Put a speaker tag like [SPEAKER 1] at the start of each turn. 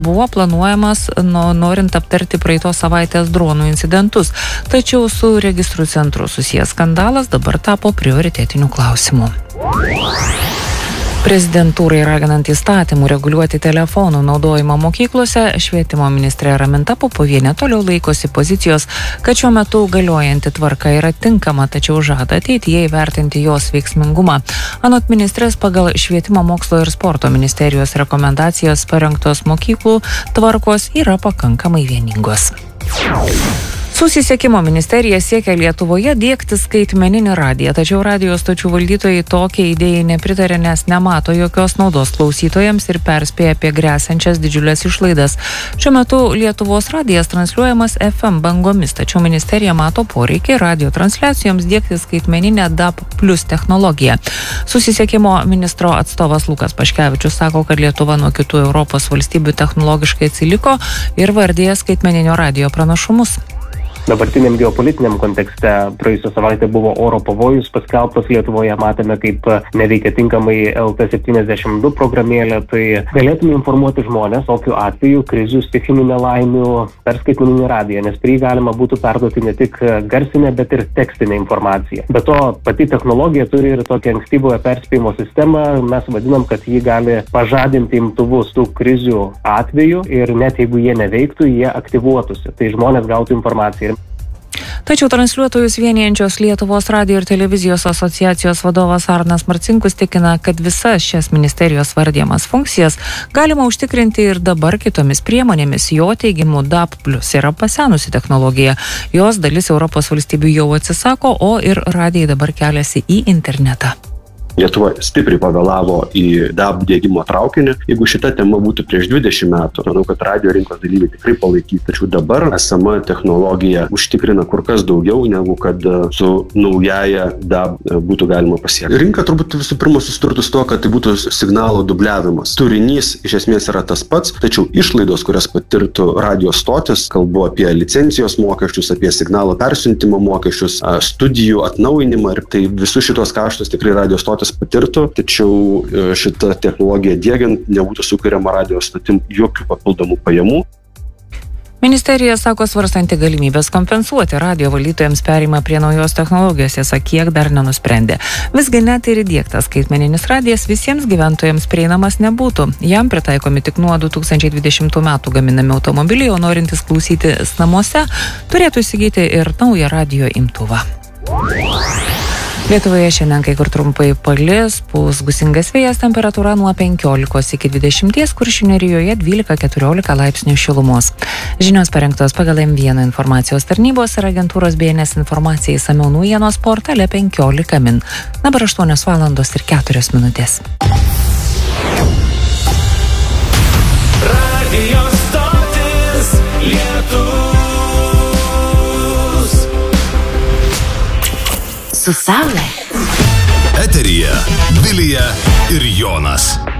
[SPEAKER 1] buvo planuojamas norint aptarti praeitos savaitės dronų incidentus, tačiau su registrų centru susijęs skandalas dabar tapo prioritetiniu klausimu. Prezidentūrai raginant įstatymų reguliuoti telefonų naudojimą mokyklose, švietimo ministrė Raminta Popovienė toliau laikosi pozicijos, kad šiuo metu galiojanti tvarka yra tinkama, tačiau žada ateityje įvertinti jos veiksmingumą. Anot ministrės, pagal švietimo mokslo ir sporto ministerijos rekomendacijas parengtos mokyklų tvarkos yra pakankamai vieningos. Susisiekimo ministerija siekia Lietuvoje diegti skaitmeninį radiją, tačiau radijo stočių valdytojai tokiai idėjai nepritarė, nes nemato jokios naudos klausytojams ir perspėja apie gresiančias didžiulės išlaidas. Šiuo metu Lietuvos radijas transliuojamas FM bangomis, tačiau ministerija mato poreikį radijo transliacijoms diegti skaitmeninę DAB+ technologiją. Susisiekimo ministro atstovas Lukas Paškevičius sako, kad Lietuva nuo kitų Europos valstybių technologiškai atsiliko ir vardėja skaitmeninio radijo pranašumus.
[SPEAKER 2] Dabartiniam geopolitiniam kontekste praėjusią savaitę buvo oro pavojus paskelbtas Lietuvoje, matome, kaip neveikia tinkamai LT72 programėlė, tai galėtume informuoti žmonės tokiu atveju krizių, stichinių nelaimių per skaitmeninį radiją, nes prie jį galima būtų perduoti ne tik garsinę, bet ir tekstinę informaciją. Be to, pati technologija turi ir tokią ankstyvojo perspėjimo sistemą, mes vadinam, kad jį gali pažadinti imtuvus tų krizių atveju ir net jeigu jie neveiktų, jie aktyvuotųsi, tai žmonės gautų informaciją.
[SPEAKER 1] Tačiau transliuotojus vienijančios Lietuvos radijo ir televizijos asociacijos vadovas Arnas Marcinkus tikina, kad visas šias ministerijos vardijamas funkcijas galima užtikrinti ir dabar kitomis priemonėmis. Jo teigimu DAB+ yra pasenusi technologija. Jos dalis Europos valstybių jau atsisako, o ir radijai dabar keliasi į internetą.
[SPEAKER 3] Lietuva stipriai pavėlavo į DAB diegimo traukinį. Jeigu šita tema būtų prieš 20 metų, manau, kad radio rinkos dalyviai tikrai palaikys. Tačiau dabar esama technologija užtikrina kur kas daugiau, negu kad su naujaja DAB būtų galima pasiekti. Rinka turbūt visų pirma susidurtų su to, kad tai būtų signalo dubliavimas. Turinys iš esmės yra tas pats, tačiau išlaidos, kurias patirtų radio stotis, kalbu apie licencijos mokesčius, apie signalo persiuntimo mokesčius, studijų atnaujinimą, ir tai visus šitos kaštus tikrai radio stotis patirtų, tačiau šitą technologiją diegiant nebūtų sukuriama radio stotim jokių papildomų pajamų.
[SPEAKER 1] Ministerija sako svarstanti galimybės kompensuoti radijo valdytojams perėjimą prie naujos technologijos, tiesa, kiek dar nenusprendė. Visgi net ir įdiegtas skaitmeninis radijas visiems gyventojams prieinamas nebūtų. Jam pritaikomi tik nuo 2020 metų gaminami automobiliai, o norintys klausytis namuose turėtų įsigyti ir naują radijo imtuvą. Lietuvoje šiandien kai kur trumpai palis, pūs gūsingas vėjas, temperatūra nuo 15 iki 20, Kuršių nerijoje 12-14 laipsnių šilumos. Žinios parengtos pagal M1 informacijos tarnybos ir agentūros BNS informacija išsamiau naujienos portale 15 min. Dabar 8 valandos ir 4 minutės.
[SPEAKER 4] Radio stotis Lietuvos. Su saule.
[SPEAKER 5] Eteryje Vilija ir Jonas.